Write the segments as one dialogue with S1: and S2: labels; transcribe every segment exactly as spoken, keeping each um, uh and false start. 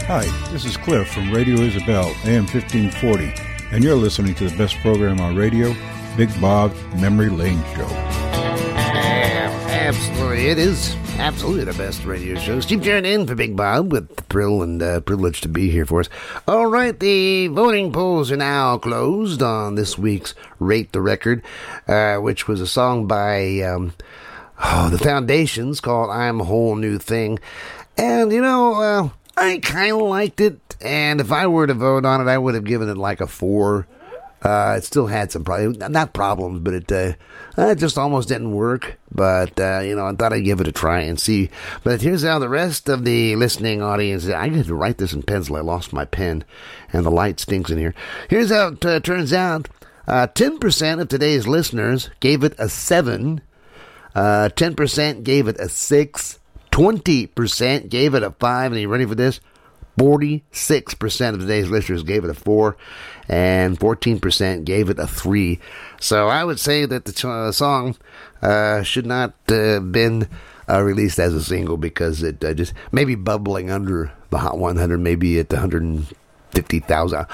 S1: Hi, this is Cliff from Radio Isabel, A M fifteen forty, and you're listening to the best program on radio, Big Bob's Memory Lane Show.
S2: Absolutely, it is absolutely the best radio show. Steve Jaron in for Big Bob with the thrill and uh, privilege to be here for us. All right, the voting polls are now closed on this week's Rate the Record, uh, which was a song by um, oh, the Foundations called I'm a Whole New Thing. And, you know, uh, I kind of liked it, and if I were to vote on it, I would have given it like a four. Uh, it still had some problems, not problems, but it, uh, it just almost didn't work. But, uh, you know, I thought I'd give it a try and see. But here's how the rest of the listening audience, I had to write this in pencil. I lost my pen, and the light stinks in here. Here's how it uh, turns out. Uh, ten percent of today's listeners gave it a seven. Uh, ten percent gave it a six. twenty percent gave it a five. And are you ready for this? forty-six percent of today's listeners gave it a four, and fourteen percent gave it a three. So I would say that the uh, song uh, should not have uh, been uh, released as a single, because it uh, just maybe bubbling under the Hot one hundred, maybe at the one hundred fifty thousand,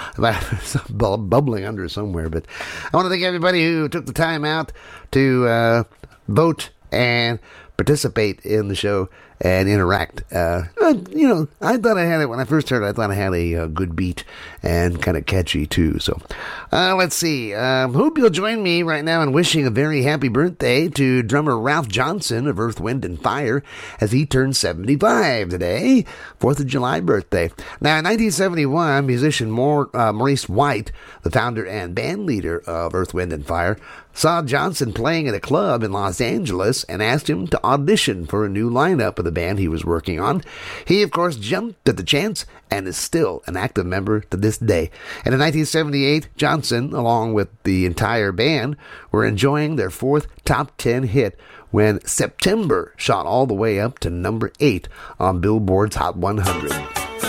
S2: bubbling under somewhere. But I want to thank everybody who took the time out to uh, vote and participate in the show and interact. Uh, you know, I thought I had it, when I first heard it, I thought I had a, a good beat and kind of catchy too. So, uh, let's see. Um, hope you'll join me right now in wishing a very happy birthday to drummer Ralph Johnson of Earth, Wind and Fire, as he turns seventy-five today, fourth of July birthday. Now, in nineteen seventy-one, musician Maur- uh, Maurice White, the founder and band leader of Earth, Wind and Fire, saw Johnson playing at a club in Los Angeles and asked him to audition for a new lineup of the band he was working on. He, of course, jumped at the chance and is still an active member to this day. And in nineteen seventy-eight, Johnson, along with the entire band, were enjoying their fourth top ten hit when September shot all the way up to number eight on Billboard's Hot one hundred.